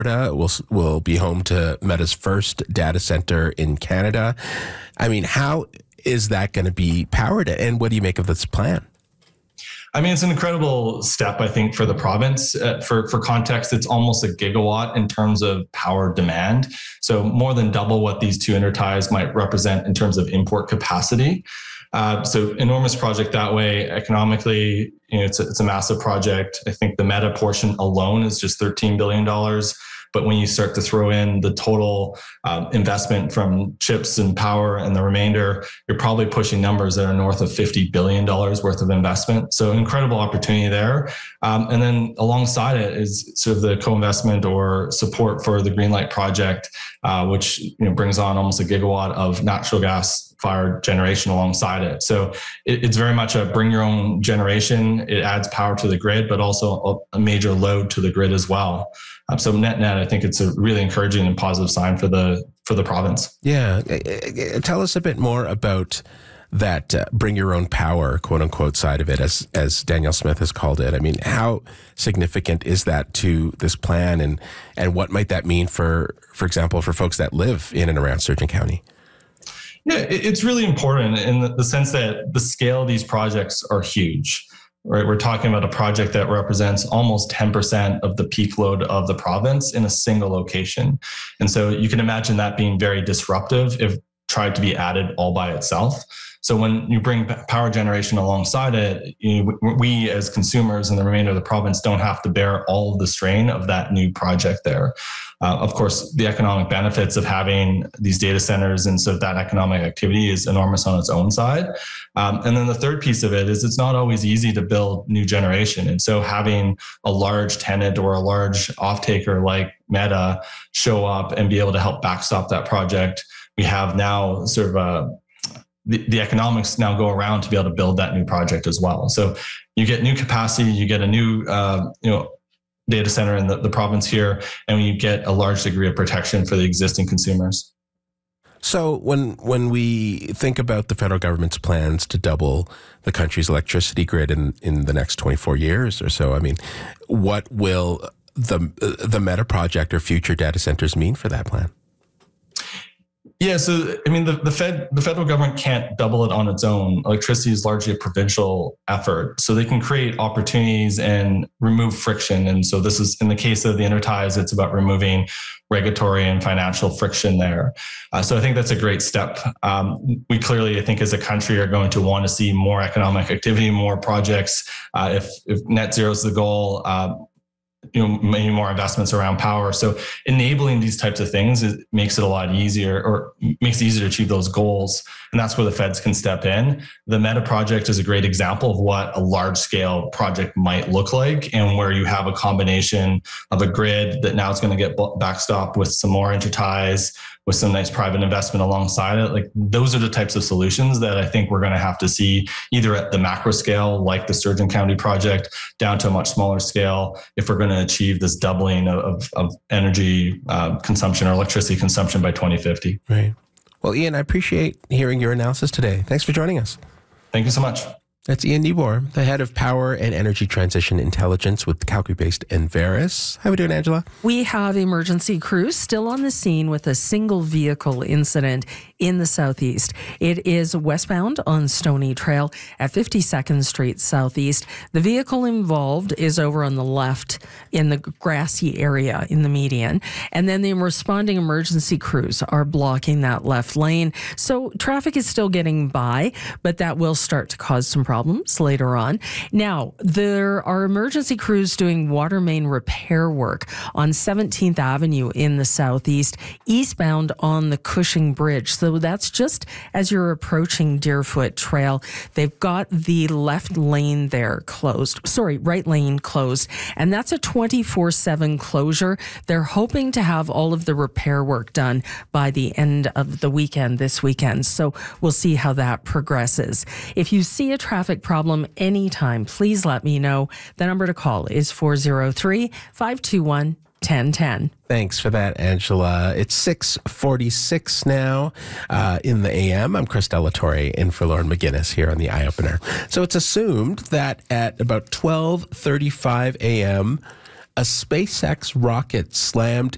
Florida will be home to Meta's first data center in Canada. I mean, how is that going to be powered, and what do you make of this plan? I mean, it's an incredible step, I think, for the province. For context, it's almost a gigawatt in terms of power demand. So more than double what these two interties might represent in terms of import capacity. So enormous project that way. Economically, it's a massive project. I think the Meta portion alone is just $13 billion. But when you start to throw in the total investment from chips and power and the remainder, you're probably pushing numbers that are north of $50 billion worth of investment. So incredible opportunity there. And then alongside it is sort of the co-investment or support for the Greenlight project, which brings on almost a gigawatt of natural gas fired generation alongside it. So it's very much a bring your own generation. It adds power to the grid, but also a major load to the grid as well. So net, I think it's a really encouraging and positive sign for the province. Yeah. Tell us a bit more about that bring your own power, quote unquote, side of it, as Danielle Smith has called it. I mean, how significant is that to this plan, and what might that mean for example, for folks that live in and around Sturgeon County? Yeah, it's really important in the sense that the scale of these projects are huge. Right, we're talking about a project that represents almost 10% of the peak load of the province in a single location. And so you can imagine that being very disruptive if tried to be added all by itself. So when you bring power generation alongside it, we as consumers and the remainder of the province don't have to bear all of the strain of that new project there. Of course, the economic benefits of having these data centers and so that economic activity is enormous on its own side. And then the third piece of it is it's not always easy to build new generation. And so having a large tenant or a large off-taker like Meta show up and be able to help backstop that project, we have now sort of the economics now go around to be able to build that new project as well. So you get new capacity, you get a new data center in the province here, and you get a large degree of protection for the existing consumers. So when we think about the federal government's plans to double the country's electricity grid in the next 24 years or so, I mean, what will the Meta project or future data centers mean for that plan? Yeah, so I mean, the federal government can't double it on its own. Electricity is largely a provincial effort, so they can create opportunities and remove friction. And so this is in the case of the interties, it's about removing regulatory and financial friction there. So I think that's a great step. We clearly, I think, as a country, are going to want to see more economic activity, more projects. If net zero is the goal. Maybe more investments around power. So enabling these types of things makes it a lot easier, or makes it easier to achieve those goals. And that's where the feds can step in. The Meta project is a great example of what a large scale project might look like, and where you have a combination of a grid that now is going to get backstopped with some more interties, with some nice private investment alongside it. Like, those are the types of solutions that I think we're going to have to see either at the macro scale, like the Sturgeon County project, down to a much smaller scale, if we're going to achieve this doubling of energy consumption or electricity consumption by 2050. Right. Well, Ian, I appreciate hearing your analysis today. Thanks for joining us. Thank you so much. That's Ian Nibor, the head of Power and Energy Transition Intelligence with Calgary-based Enverus. How are we doing, Angela? We have emergency crews still on the scene with a single vehicle incident in the southeast. It is westbound on Stony Trail at 52nd Street Southeast. The vehicle involved is over on the left in the grassy area in the median. And then the responding emergency crews are blocking that left lane. So traffic is still getting by, but that will start to cause some problems later on. Now, there are emergency crews doing water main repair work on 17th Avenue in the southeast, eastbound on the Cushing Bridge. So that's just as you're approaching Deerfoot Trail. They've got the left lane there closed. Right lane closed. And that's a 24/7 closure. They're hoping to have all of the repair work done by the end of the weekend, this weekend. So we'll see how that progresses. If you see a traffic problem anytime, please let me know. The number to call is 403-521-1010. Thanks for that, Angela. It's 6:46 now in the AM. I'm Chris Delatorre in for Lauren McGinnis here on the Eye Opener. So it's assumed that at about 12:35 a.m., a SpaceX rocket slammed